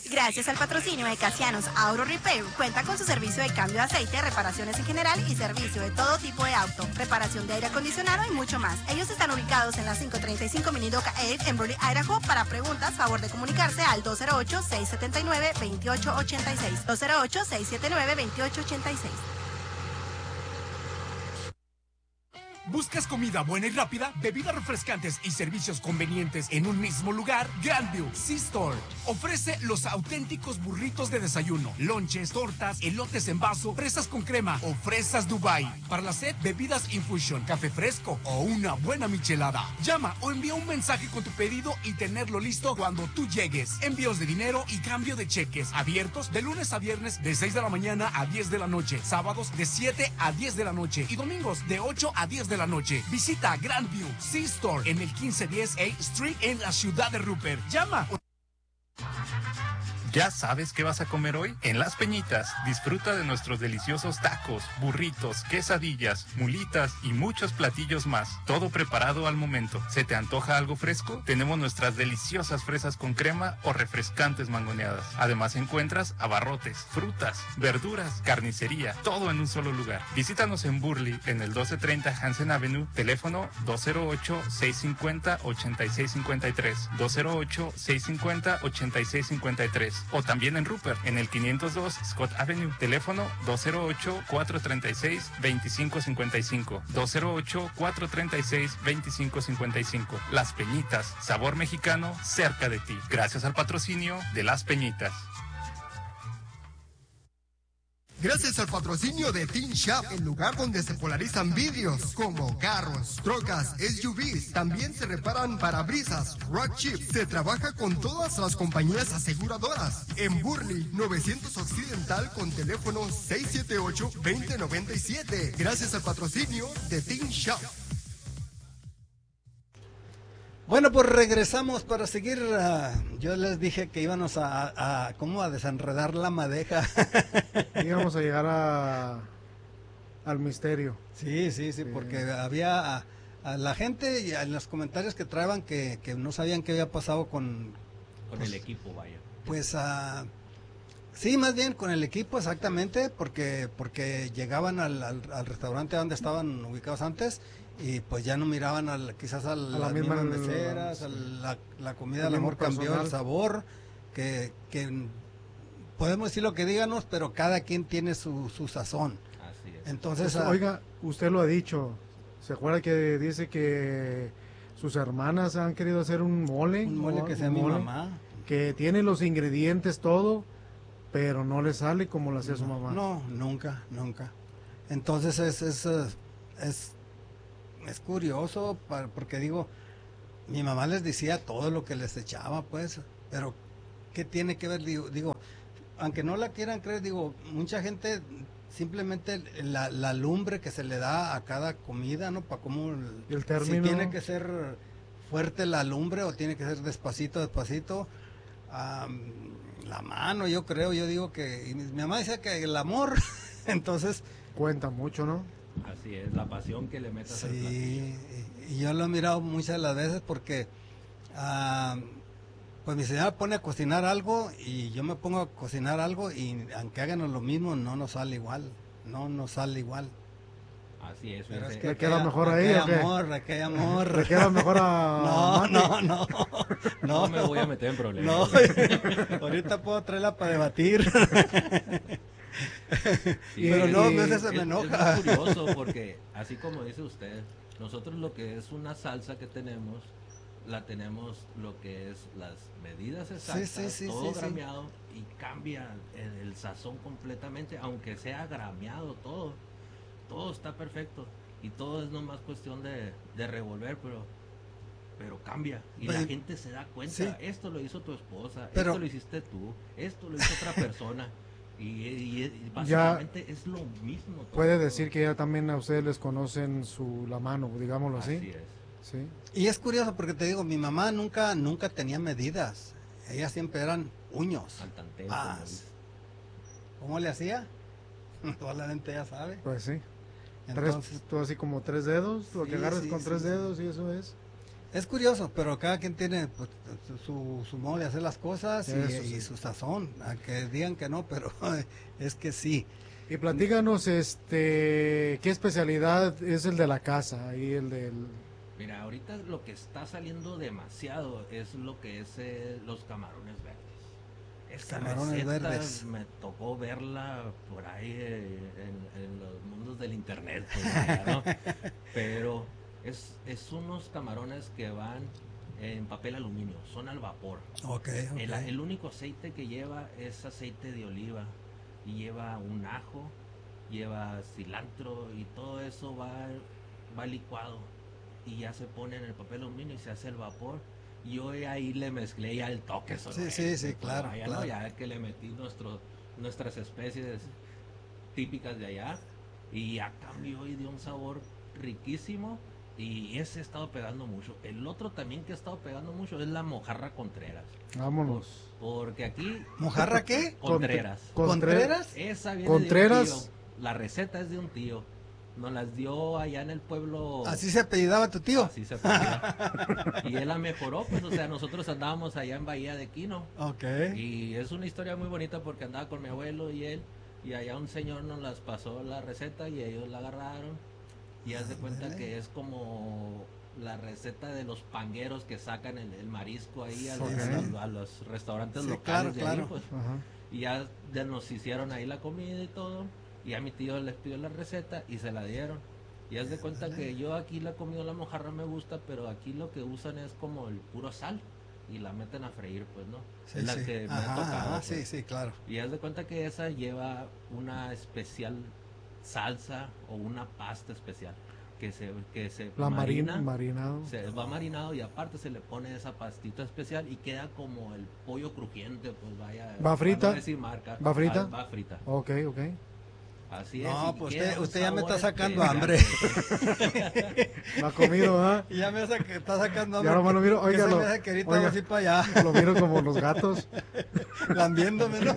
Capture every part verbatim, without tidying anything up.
Gracias al patrocinio de Casianos Auto Repair, cuenta con su servicio de cambio de aceite, reparaciones en general y servicio de todo tipo de auto, reparación de aire acondicionado y mucho más. Ellos están ubicados en la quinientos treinta y cinco Minidoka Ave en Burley, Idaho. Para preguntas, favor de comunicarse al dos cero ocho, seis siete nueve, dos ocho ocho seis, dos cero ocho, seis siete nueve, dos ocho ocho seis. ¿Buscas comida buena y rápida, bebidas refrescantes y servicios convenientes en un mismo lugar? Grandview C-Store ofrece los auténticos burritos de desayuno, lonches, tortas, elotes en vaso, fresas con crema o fresas Dubai. Para la sed, bebidas infusion, café fresco o una buena michelada. Llama o envía un mensaje con tu pedido y tenerlo listo cuando tú llegues. Envíos de dinero y cambio de cheques abiertos de lunes a viernes de seis de la mañana a diez de la noche, sábados de siete a diez de la noche y domingos de ocho a diez de la noche. Visita Grandview C-Store en el quince diez A Street en la ciudad de Rupert. Llama. ¿Ya sabes qué vas a comer hoy? En Las Peñitas, disfruta de nuestros deliciosos tacos, burritos, quesadillas, mulitas y muchos platillos más. Todo preparado al momento. ¿Se te antoja algo fresco? Tenemos nuestras deliciosas fresas con crema o refrescantes mangoneadas. Además encuentras abarrotes, frutas, verduras, carnicería, todo en un solo lugar. Visítanos en Burley, en el doce treinta Hansen Avenue, teléfono dos cero ocho, seis cinco cero, ocho seis cinco tres, dos cero ocho, seis cinco cero, ocho seis cinco tres. O también en Rupert, en el quinientos dos Scott Avenue, teléfono dos cero ocho, cuatro tres seis, dos cinco cinco cinco, dos cero ocho, cuatro tres seis, dos cinco cinco cinco. Las Peñitas, sabor mexicano cerca de ti. Gracias al patrocinio de Las Peñitas. Gracias al patrocinio de Teen Shop, el lugar donde se polarizan vidrios como carros, trocas, S U Vs. También se reparan parabrisas, rock chips. Se trabaja con todas las compañías aseguradoras. En Burley, novecientos Occidental con teléfono seis siete ocho, dos cero nueve siete. Gracias al patrocinio de Teen Shop. Bueno, pues regresamos para seguir. Uh, yo les dije que íbamos a, a ¿cómo? A desenredar la madeja. Íbamos a llegar a al misterio. Sí, sí, sí, sí. Porque había a, a la gente y en los comentarios que traían que, que no sabían qué había pasado con con pues, el equipo, vaya. Pues uh, sí, más bien con el equipo, exactamente, porque porque llegaban al, al, al restaurante donde estaban ubicados antes. Y pues ya no miraban al, quizás a, a la las misma mismas meseras, a la, la comida a lo mejor cambió el sabor, que, que podemos decir lo que díganos, pero cada quien tiene su, su sazón. Así es. Pues, Entonces, a, oiga, usted lo ha dicho, ¿se acuerda que dice que sus hermanas han querido hacer un mole? Un mole que sea mi mamá. Que tiene los ingredientes todo, pero no le sale como lo hacía no, su mamá. No, nunca, nunca. Entonces es... es, es Es curioso, porque digo, mi mamá les decía todo lo que les echaba, pues, pero ¿qué tiene que ver? Digo, digo aunque no la quieran creer, digo, mucha gente simplemente la, la lumbre que se le da a cada comida, ¿no? Para cómo, el término, si tiene que ser fuerte la lumbre o tiene que ser despacito, despacito, um, la mano, yo creo, yo digo que, y mi, mi mamá decía que el amor, entonces... Cuenta mucho, ¿no? Así es, la pasión que le metas sí, al platillo. Y yo lo he mirado muchas de las veces porque uh, pues mi señora pone a cocinar algo y yo me pongo a cocinar algo y aunque hagan lo mismo no nos sale igual, no nos sale igual. Así es. Pero es que ¿le queda mejor ahí ¿o qué? amor, ¿Le queda amor? ¿Le queda mejor a no, no, no, no, no me voy a meter en problemas. No, ahorita puedo traerla para debatir. Sí, pero no, a es, veces se es, me enoja. Es muy curioso porque, así como dice usted, nosotros lo que es una salsa que tenemos, la tenemos lo que es las medidas exactas, sí, sí, sí, todo sí, grameado sí. Y cambia el, el sazón completamente, aunque sea grameado todo, todo está perfecto y todo es nomás cuestión de, de revolver, pero pero cambia y pero, la gente se da cuenta, sí. Esto lo hizo tu esposa, pero, esto lo hiciste tú, esto lo hizo otra persona. Y, y, y básicamente ya es lo mismo. Todo, puede todo. decir que ya también a ustedes les conocen su la mano, digámoslo así. Así es. Sí. Y es curioso porque te digo, mi mamá nunca nunca tenía medidas. Ellas siempre eran puños. Al tanteo. Más. ¿Cómo le hacía? Toda la gente ya sabe. Pues sí. Entonces, tres, tú así como tres dedos, lo sí, que agarras sí, con sí, tres sí. dedos y eso es. Es curioso, pero cada quien tiene pues, su, su modo de hacer las cosas y, Eso sí. y su sazón. Aunque digan que no, pero es que sí. Y platícanos, este, ¿qué especialidad es el de la casa y el del... Mira, ahorita lo que está saliendo demasiado es lo que es eh, los camarones verdes. Esa Camarones receta verdes. me tocó verla por ahí eh, en, en los mundos del internet, pues, vaya, ¿no? Pero es, es unos camarones que van en papel aluminio, son al vapor. Ok, ok. El, el único aceite que lleva es aceite de oliva y lleva un ajo, lleva cilantro y todo eso va, va licuado y ya se pone en el papel aluminio y se hace el vapor. Y yo ahí le mezclé ya el toque Sí, sí, sí, claro, allá, claro. ¿no? Ya que le metí nuestro, nuestras especies típicas de allá y a cambio y dio un sabor riquísimo y ese ha estado pegando mucho. El otro también que ha estado pegando mucho es la mojarra Contreras. Vámonos. Porque aquí... ¿Mojarra qué? Contreras. ¿Contreras? Esa viene Contreras. de un tío. La receta es de un tío. Nos las dio allá en el pueblo. ¿Así se apellidaba tu tío? Así se apellida. Y él la mejoró, pues, o sea, nosotros andábamos allá en Bahía de Quino. Ok. Y es una historia muy bonita porque andaba con mi abuelo y él. Y allá un señor nos las pasó la receta y ellos la agarraron. Y haz de cuenta Ándale. que es como la receta de los pangueros que sacan el, el marisco ahí a, Sí, los, sí. a los- a los restaurantes Sí, locales claro, de ahí, claro. pues. Ajá. Y ya, ya nos hicieron ahí la comida y todo. Y a mi tío les pidió la receta y se la dieron. Y haz de cuenta que yo aquí la comida, la mojarra me gusta, pero aquí lo que usan es como el puro sal. Y la meten a freír, pues, ¿no? Sí, es la sí. que me Ajá, ha tocado. ajá, pues. sí, sí, claro. Y haz de cuenta que esa lleva una especial salsa o una pasta especial. Que se, que se La marina. marina, marinado. Se va marinado y aparte se le pone esa pastita especial y queda como el pollo crujiente, pues vaya. ¿Va frita? no decir marca. ¿Va frita? Ah, va frita. Ok, ok. Así es. No, y pues queda usted, un usted ya me sabor está sacando especial. hambre. ¿No ha comido, ah? Ya me saca- está sacando hambre. Ya nomás lo miro, que se óigalo, me hace que ahorita oiga. voy así para allá, Lo miro como los gatos. lambiéndome, ¿no?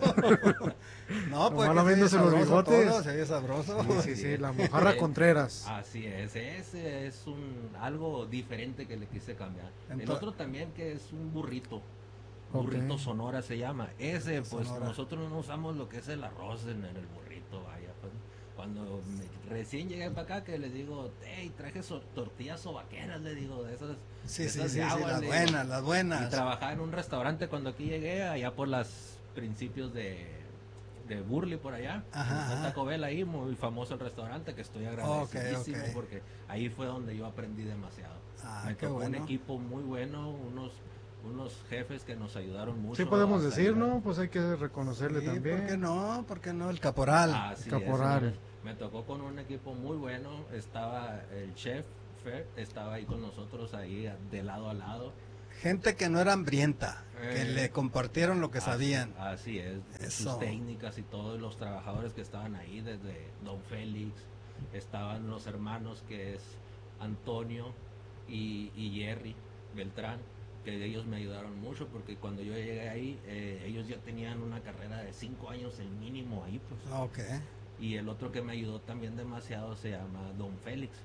No, pues Nomás que se oye lamiéndose los sabroso bigotes. todo, se oye sabroso. Sí, sí, sí, la mojarra Contreras. Así es, ese es un algo diferente que le quise cambiar. El Ento- otro también que es un burrito. Ok. Burrito Sonora se llama. Ese, pues Sonora. nosotros no usamos lo que es el arroz en, en el burrito, vaya. Pues, cuando me- recién llegué para acá, que les digo, hey, traje so- tortillas sobaqueras, le digo, de esas. Sí, de sí, esas sí, de sí, agua, las le digo. buenas, las Y buenas. trabajaba en un restaurante cuando aquí llegué, allá por los principios de, de Burley, por allá. Ajá, Está ajá. Taco Bell ahí, muy famoso el restaurante, que estoy agradecidísimo Ok, ok. porque ahí fue donde yo aprendí demasiado. Ah, Me qué tocó bueno. un equipo muy bueno, unos unos jefes que nos ayudaron mucho. Sí podemos a decir, salir. ¿no? Pues hay que reconocerle Sí, también. ¿por qué no? ¿Por qué no? El caporal. Así es, Caporal. señores. Me tocó con un equipo muy bueno, estaba el chef Fer, estaba ahí con nosotros ahí de lado a lado. Gente que no era hambrienta, que Eh, le compartieron lo que Así- sabían. Así es, Eso. sus técnicas y todos los trabajadores que estaban ahí, desde Don Félix, estaban los hermanos que es Antonio y, y Jerry Beltrán, que ellos me ayudaron mucho porque cuando yo llegué ahí, eh, ellos ya tenían una carrera de cinco años el mínimo ahí, pues. Ok. Y el otro que me ayudó también demasiado se llama Don Félix.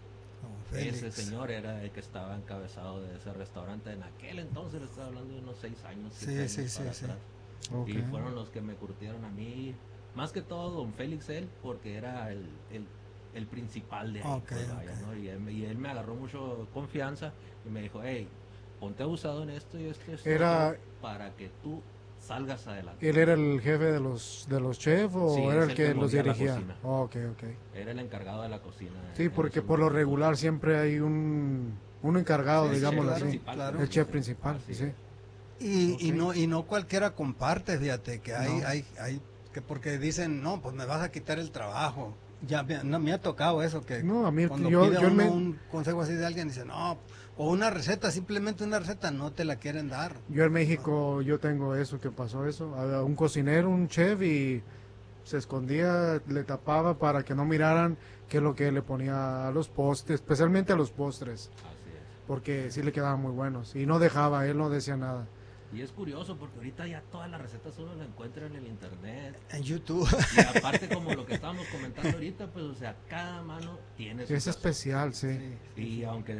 Don Félix. Ese señor era el que estaba encabezado de ese restaurante en aquel entonces, le estaba hablando de unos seis años. Sí, siete sí, años sí, para sí. atrás. Ok. Y fueron los que me curtieron a mí, más que todo Don Félix él, porque era el, el, el principal de ahí, Ok, pues, vaya, ok. ¿no? Y él, me- y él me agarró mucho confianza y me dijo, hey, ponte abusado en esto y esto, y esto Era- otro, para que tú salgas adelante. ¿Él era el jefe de los de los chefs o Sí, era es el que, los movía la dirigía? cocina. Ok, ok. Era el encargado de la cocina. Sí, en porque ese por lo momento. regular siempre hay un, un encargado, Sí, digámoslo claro, así. claro. El chef principal, Así sí. es. Y, y Ok. no y no cualquiera comparte, fíjate, que hay, No. hay, hay, que porque dicen, no, pues me vas a quitar el trabajo. Ya me, no, me ha tocado eso, que No, a mí- cuando yo- pide yo uno me- un consejo así de alguien, dice, no, o una receta, simplemente una receta, no te la quieren dar. Yo en México yo tengo eso, que pasó eso. Había un cocinero, un chef y se escondía, le tapaba para que no miraran qué es lo que le ponía a los postres, especialmente a los postres, Así es. porque sí le quedaban muy buenos. Y no dejaba, él no decía nada. Y es curioso porque ahorita ya todas las recetas uno las encuentra en el internet. En YouTube. Y aparte como lo que estábamos comentando ahorita, pues o sea, cada mano tiene su Es sazón. especial, sí. Sí. Y aunque les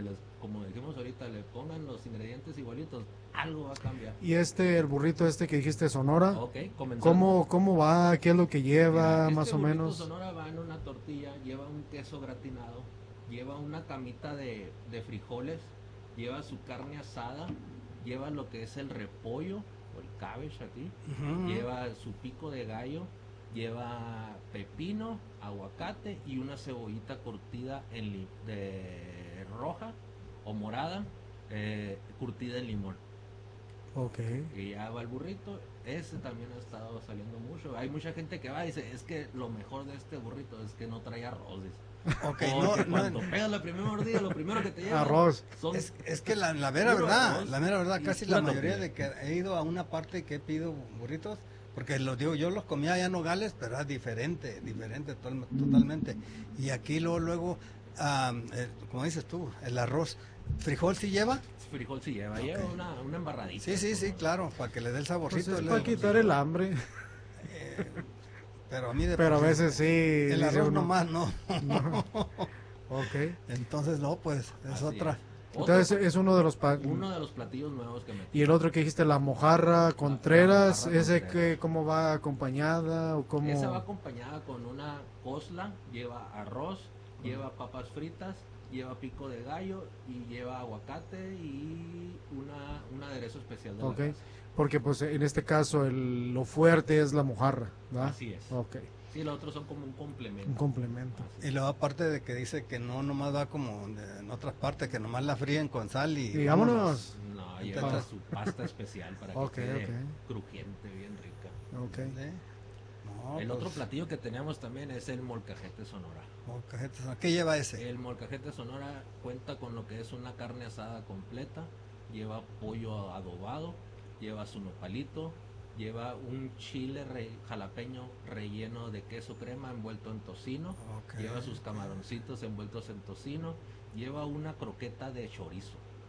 como dijimos ahorita, le pongan los ingredientes igualitos, algo va a cambiar. Y este, el burrito este que dijiste, Sonora, Ok, comenzando. ¿cómo, cómo va? ¿Qué es lo que lleva, Mira, más este o burrito menos? Sonora va en una tortilla, lleva un queso gratinado, lleva una camita de, de frijoles, lleva su carne asada, lleva lo que es el repollo o el cabbage aquí, Ujú. lleva su pico de gallo, lleva pepino, aguacate y una cebollita curtida en li- de roja o morada, eh, curtida en limón. Ok. Y ya va el burrito. Ese también ha estado saliendo mucho. Hay mucha gente que va y dice, es que lo mejor de este burrito es que no trae arroz. dice. Ok, Porque no, no, cuando pegas la primera mordida, lo primero que te lleva Arroz. son Es, es que la, la mera puro verdad, arroz la mera verdad, y casi pura la mayoría de tortilla. que he ido a una parte que he pedido burritos, porque los digo, yo los comía allá en Nogales, pero era diferente, diferente total- totalmente. Y aquí luego, luego ah, eh, como dices tú, el arroz, frijol sí lleva. frijol sí lleva, lleva una, una embarradita. Sí, sí, sí, claro, para que le dé el Pues saborcito. es le- para quitar el hambre. eh, pero a mí de Pero a por sí, veces sí. el dice arroz uno, nomás no. Ok. Entonces no, pues es Así otra. es. Entonces Otro- es uno de los... pa- uno de los platillos nuevos que metí. Y el otro que dijiste, la mojarra Contreras, mojarra ese Contreras. que cómo va acompañada o cómo... Esa va acompañada con una cosla, lleva arroz, lleva papas fritas, lleva pico de gallo y lleva aguacate y una, un aderezo especial de la Ok, casa. porque pues en este caso el, lo fuerte es la mojarra, ¿verdad? Así es. Ok, Sí, los otros son como un complemento. un complemento. Así Y luego aparte de que dice que no nomás va como de- en otras partes, que nomás la fríen con sal y... Y vámonos. es. No, lleva Entonces- su pasta especial para que Ok, quede ok. crujiente, bien rica. Ok. ¿Sí? No, El pues, otro platillo que teníamos también es el molcajete Sonora. molcajetes, ¿qué lleva ese? El molcajete Sonora cuenta con lo que es una carne asada completa, lleva pollo adobado, lleva su nopalito, lleva un chile re- jalapeño relleno de queso crema envuelto en tocino, Ok. lleva sus camaroncitos envueltos en tocino, lleva una croqueta de chorizo.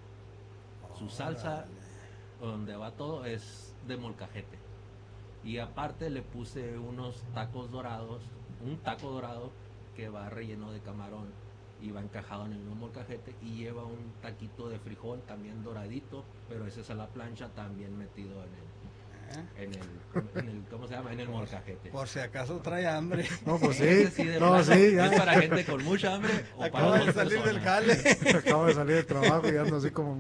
Su salsa, donde va todo, es de molcajete. Y aparte le puse unos tacos dorados, un taco dorado que va relleno de camarón y va encajado en el mismo molcajete y lleva un taquito de frijol también doradito, pero ese es a la plancha también metido en ¿Eh? el, en el, en el ¿cómo se llama? En el molcajete. Por si acaso trae hambre. No, pues Ese sí, de no, plano sí, ya. es para gente con mucha hambre o para Acaba de dos salir del personas. jale, Acabo de salir del trabajo y ando así como...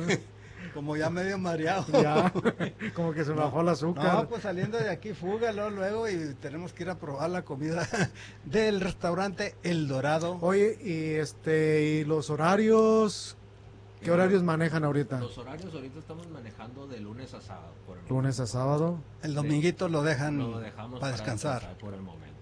como ya medio mareado. Ya, como que se me bajó el azúcar. No, pues saliendo de aquí, fúgalo luego y tenemos que ir a probar la comida del restaurante El Dorado. Oye, y este, y los horarios, ¿qué horarios manejan ahorita? Los horarios ahorita estamos manejando de lunes a sábado. Por el Lunes a sábado. El dominguito lo dejan Lo dejamos para descansar. por el momento.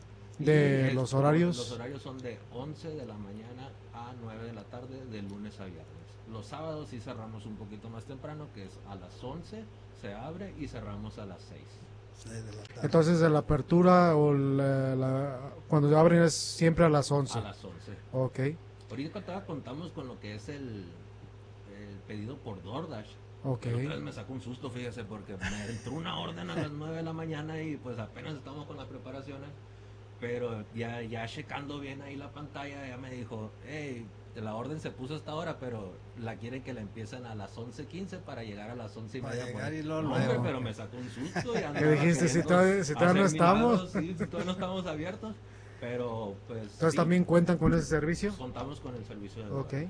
De Y los esto, horarios. Los horarios son de once de la mañana a nueve de la tarde, de lunes a viernes. Los sábados sí cerramos un poquito más temprano, que es a las once se abre y cerramos a las seis. Seis de la tarde. Entonces la apertura o la, la- cuando abren es siempre a las once. A las once. Ok. Ahorita todavía contamos con lo que es el, el pedido por DoorDash. Ok. Pero otra vez me sacó un susto, fíjese, porque me entró una orden a las nueve de la mañana y pues apenas estamos con las preparaciones. Pero ya, ya checando bien ahí la pantalla, ya me dijo, hey, la orden se puso hasta ahora, pero la quieren que la empiecen a las once quince para llegar a las once y Para media. llegar pues, y luego, no, luego. hombre, pero me sacó un susto. Y ¿Qué andaba dijiste? Si queriendo todavía- si todavía no hacer estamos. milagros, sí, si todavía no estamos abiertos, pero pues Entonces sí, también cuentan con ese servicio. contamos con el servicio de Ok. DoorDash.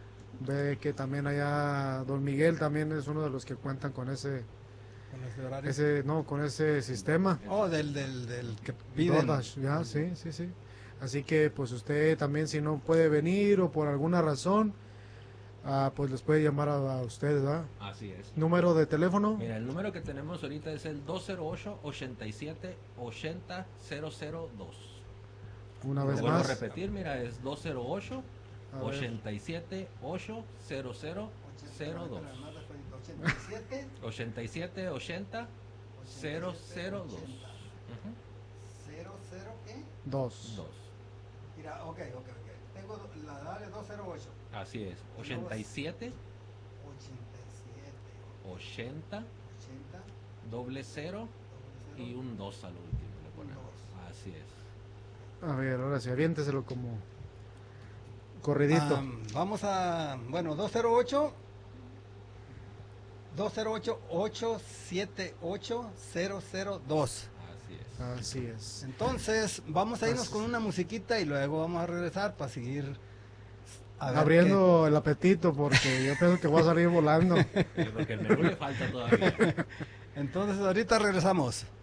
Ve que también allá Don Miguel también es uno de los que cuentan con ese, Con ese horario. ese no, con ese sistema. Oh, del, del, del que piden. DoorDash, ya, sí, sí, sí. Así que pues usted también si no puede venir o por alguna razón, ah, pues les puede llamar a, a ustedes, ¿verdad? Así es. Número de teléfono. Mira, el número que tenemos ahorita es el dos cero ocho, ochenta y siete, ochenta, cero cero dos. Una Lo vez vuelvo a más. repetir, mira, es dos cero ocho, A ver. ochenta y siete, ocho, cero cero cero dos. ochenta y siete, ochenta y siete, ochenta, cero cero dos. cero cero, ¿qué? Dos. Dos. Mira, ok, ok, ok. Tengo do- la edad de dos cero ocho. Así es. ochenta y siete, ochenta y siete, ochenta, ochenta, doble cero y un dos al último le ponemos. dos. Así es. A ver, ahora sí, aviénteselo como Corridito. Ah, vamos a, bueno, dos cero ocho dos cero ocho, ocho siete ocho, cero cero dos. Así es. Así es. Entonces, vamos a irnos Así con es. una musiquita y luego vamos a regresar para seguir a ver Abriendo el apetito porque yo pienso que voy a salir volando. Porque el menú le falta todavía. qué- Entonces, ahorita regresamos.